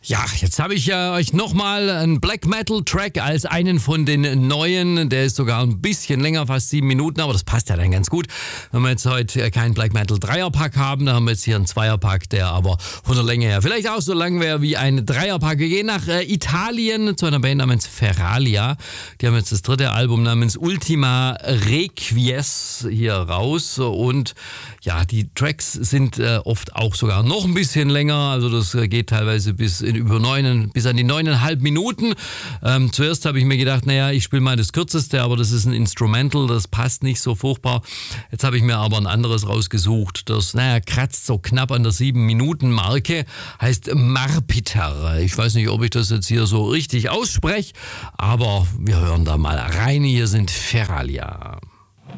Ja, jetzt habe ich euch nochmal einen Black Metal Track als einen von den neuen. Der ist sogar ein bisschen länger, fast 7 Minuten, aber das passt ja dann ganz gut. Wenn wir jetzt heute keinen Black Metal Dreierpack haben, dann haben wir jetzt hier einen Zweierpack, der aber von der Länge her vielleicht auch so lang wäre wie ein Dreierpack. Wir gehen nach Italien zu einer Band namens Feralia. Die haben jetzt das 3. Album namens Ultima Requies hier raus und ja, die Tracks sind oft auch sogar noch ein bisschen länger, also das geht teilweise bis an die 9,5 Minuten. Zuerst habe ich mir gedacht, naja, ich spiele mal das kürzeste, aber das ist ein Instrumental, das passt nicht so furchtbar. Jetzt habe ich mir aber ein anderes rausgesucht, das, kratzt so knapp an der 7-Minuten-Marke, heißt Marpiter. Ich weiß nicht, ob ich das jetzt hier so richtig ausspreche, aber wir hören da mal rein. Hier sind Feralia.